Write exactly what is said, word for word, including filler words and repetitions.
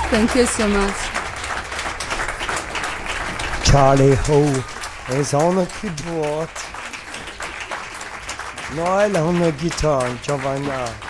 Thank you so much. Charlie Ho is on the keyboard. Noel on the guitar, Giovanna.